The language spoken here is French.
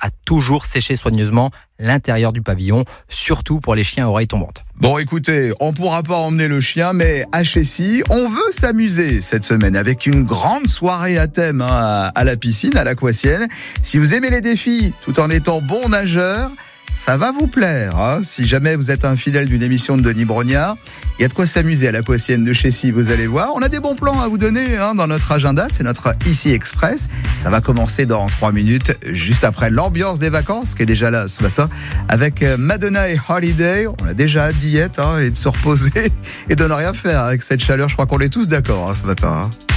à toujours sécher soigneusement l'intérieur du pavillon, surtout pour les chiens à oreilles tombantes. Bon, écoutez, on pourra pas emmener le chien, mais à Chessy, on veut s'amuser cette semaine avec une grande soirée à thème à la piscine, à l'Aquatienne. Si vous aimez les défis tout en étant bon nageur, ça va vous plaire. Si jamais vous êtes un fidèle d'une émission de Denis Brognard, il y a de quoi s'amuser à l'Aquatienne de Chessy, vous allez voir. On a des bons plans à vous donner dans notre agenda, c'est notre Ici Express. Ça va commencer dans 3 minutes, juste après l'ambiance des vacances, qui est déjà là ce matin, avec Madonna et Holiday. On a déjà hâte d'y être et de se reposer et de ne rien faire avec cette chaleur. Je crois qu'on est tous d'accord ce matin.